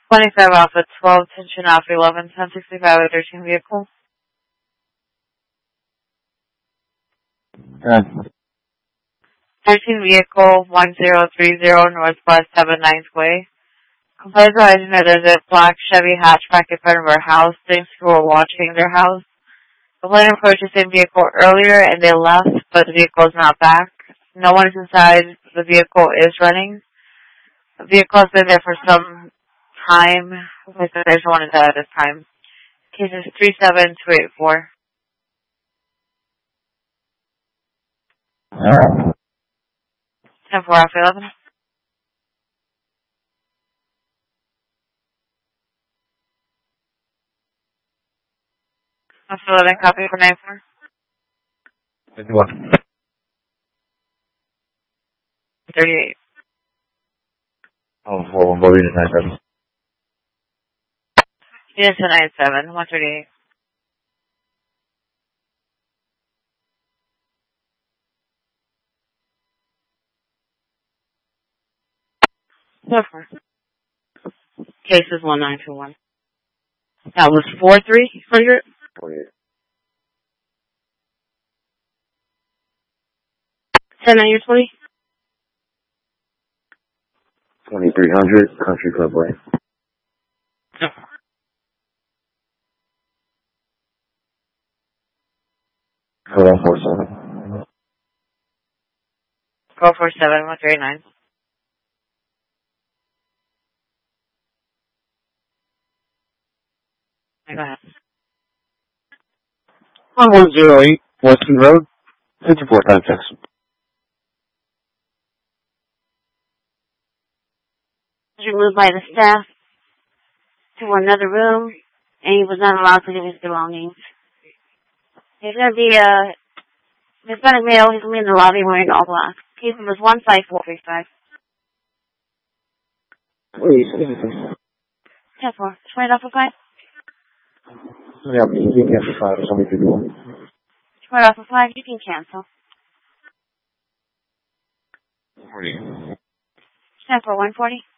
25 Alpha 12, attention Alpha 11, 1065 with 13 vehicle. 13 vehicle 1030 Northwest 79th Way. Complaints alleging that there's a black Chevy hatchback in front of our house. Thanks for watching their house. Complainant approached the same vehicle earlier and they left, but the vehicle is not back. No one is inside. The vehicle is running. The vehicle has been there for some time. There's no one inside at this time. Case is 37284. 10-4 Alpha 11. Alpha 11, copy for 94. 51. 38. Oh, 41, Bobby, 97. Yes, 97, 138. So far. Case is 1921. That was 4300? 48. 10-20? 2300, Country Club Way. No. Code 147. 447 139. Go ahead. 1108 Weston Road, 54 times 6. Removed by the staff to another room, and he was not allowed to get his belongings. He's going to be Hispanic male. He's going to be in the lobby wearing all black. Case number is 15435. 10-4. 20 off of 5? Yeah, you can get the 5 or somebody could do it. 20 off of 5, you can cancel. 40. 10-4, 140.